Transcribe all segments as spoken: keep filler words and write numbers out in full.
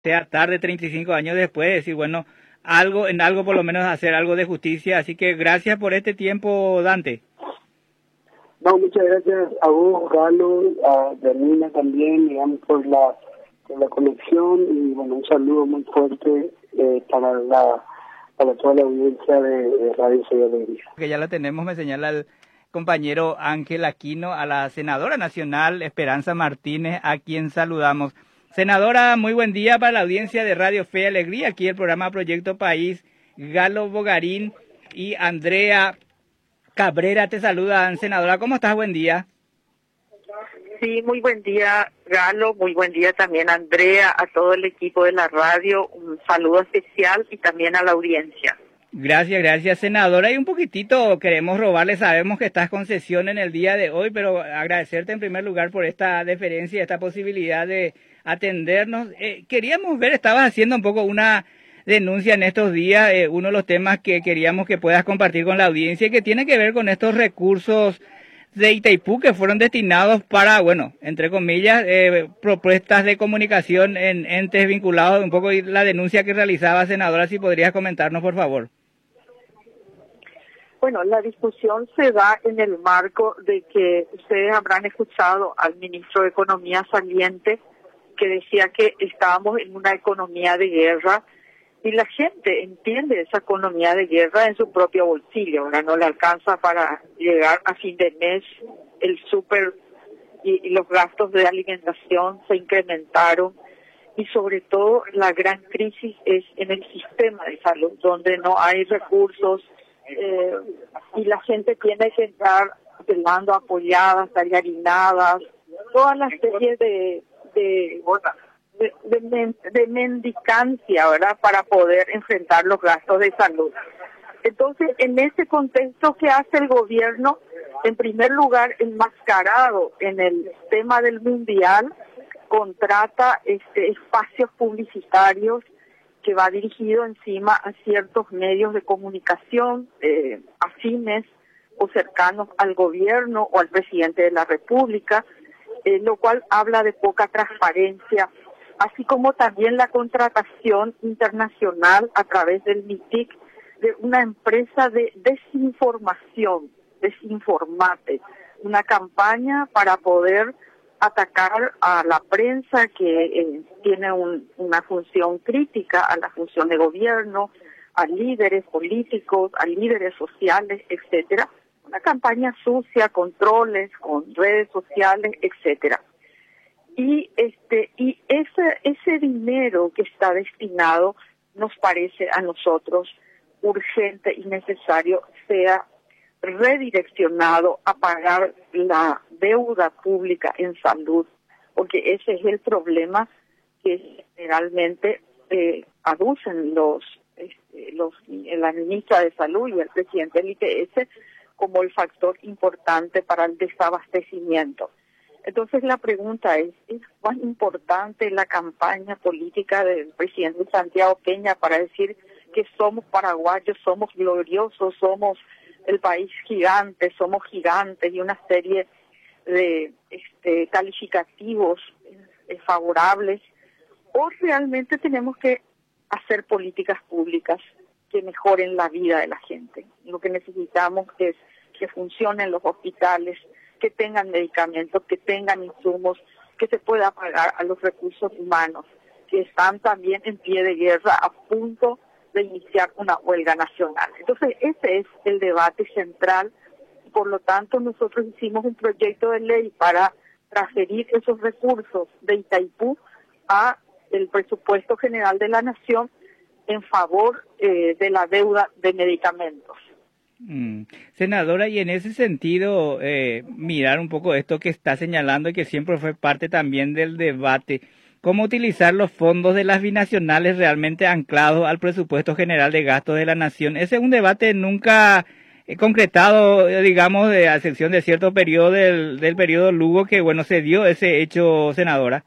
sea tarde, treinta y cinco años después, decir, bueno, algo, en algo por lo menos hacer algo de justicia. Así que gracias por este tiempo, Dante. No, muchas gracias a vos, Galo, a Janina también, digamos, por la, por la conexión y bueno, un saludo muy fuerte eh, para la para toda la audiencia de, de Radio Soy Alegría. Que ya la tenemos, me señala el compañero Ángel Aquino, a la senadora nacional Esperanza Martínez, a quien saludamos. Senadora, muy buen día para la audiencia de Radio Fe y Alegría, aquí el programa Proyecto País. Galo Bogarín y Andrea Cabrera te saludan. Senadora, ¿cómo estás? Buen día. Sí, muy buen día, Galo, muy buen día también, Andrea, a todo el equipo de la radio, un saludo especial y también a la audiencia. Gracias, gracias, senadora. Y un poquitito queremos robarle, sabemos que estás con sesión en el día de hoy, pero agradecerte en primer lugar por esta deferencia, esta posibilidad de atendernos. Eh, queríamos ver, estabas haciendo un poco una denuncia en estos días, eh, uno de los temas que queríamos que puedas compartir con la audiencia, que tiene que ver con estos recursos de Itaipú que fueron destinados para, bueno, entre comillas, eh, propuestas de comunicación en entes vinculados, un poco la denuncia que realizaba, senadora, si podrías comentarnos, por favor. Bueno, la discusión se da en el marco de que ustedes habrán escuchado al ministro de Economía saliente que decía que estábamos en una economía de guerra y la gente entiende esa economía de guerra en su propio bolsillo, ahora no le alcanza para llegar a fin de mes, el súper y, y los gastos de alimentación se incrementaron y sobre todo la gran crisis es en el sistema de salud, donde no hay recursos eh, y la gente tiene que estar apelando apoyadas, tallarinadas, toda la serie de... de De, de, de mendicancia, ¿verdad?, para poder enfrentar los gastos de salud. Entonces, en ese contexto, ¿qué hace el gobierno? En primer lugar, enmascarado en el tema del mundial, contrata este espacios publicitarios que va dirigido encima a ciertos medios de comunicación eh, afines o cercanos al gobierno o al presidente de la República, eh, lo cual habla de poca transparencia, así como también la contratación internacional a través del MITIC de una empresa de desinformación, Desinformate, una campaña para poder atacar a la prensa que eh, tiene un, una función crítica a la función de gobierno, a líderes políticos, a líderes sociales, etcétera. Una campaña sucia, con troles, con redes sociales, etcétera. Y este y ese ese dinero que está destinado nos parece a nosotros urgente y necesario sea redireccionado a pagar la deuda pública en salud, porque ese es el problema que generalmente eh, aducen los este, los la ministra de Salud y el presidente del I P S como el factor importante para el desabastecimiento. Entonces la pregunta es, ¿es más importante la campaña política del presidente Santiago Peña para decir que somos paraguayos, somos gloriosos, somos el país gigante, somos gigantes y una serie de este, calificativos eh, favorables? ¿O realmente tenemos que hacer políticas públicas que mejoren la vida de la gente? Lo que necesitamos es que funcionen los hospitales, que tengan medicamentos, que tengan insumos, que se pueda pagar a los recursos humanos, que están también en pie de guerra a punto de iniciar una huelga nacional. Entonces, ese es el debate central. Por lo tanto, nosotros hicimos un proyecto de ley para transferir esos recursos de Itaipú a el presupuesto general de la Nación en favor eh, de la deuda de medicamentos. Mm. Senadora, y en ese sentido, eh, mirar un poco esto que está señalando y que siempre fue parte también del debate, ¿cómo utilizar los fondos de las binacionales realmente anclados al presupuesto general de gastos de la Nación? Ese es un debate nunca eh, concretado, eh, digamos, de, a excepción de cierto periodo del, del periodo Lugo, que bueno, se dio ese hecho, senadora.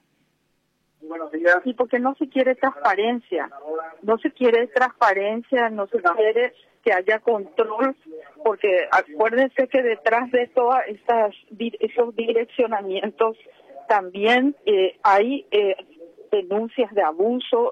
Sí, porque no se quiere transparencia, no se quiere transparencia, no se quiere que haya control, porque acuérdense que detrás de todos esos direccionamientos también eh, hay eh, denuncias de abuso